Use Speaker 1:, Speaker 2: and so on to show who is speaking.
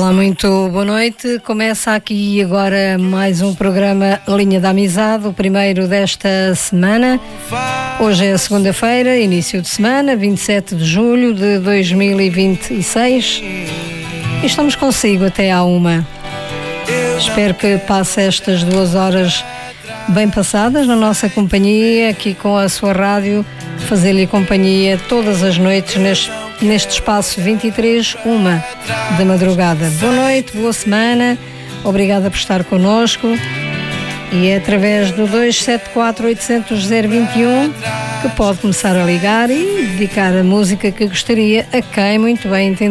Speaker 1: Olá, muito boa noite. Começa aqui agora mais um programa Linha da Amizade, o primeiro desta semana. Hoje é segunda-feira, início de semana, 27 de julho de 2026. E estamos consigo até à 1. Espero que passe estas 2 horas bem passadas na nossa companhia, aqui com a sua rádio, fazer-lhe companhia todas as noites neste espaço 23, 1 da madrugada. Boa noite, boa semana, obrigada por estar connosco. E é através do 274-800-021 que pode começar a ligar e dedicar a música que gostaria a quem muito bem entender.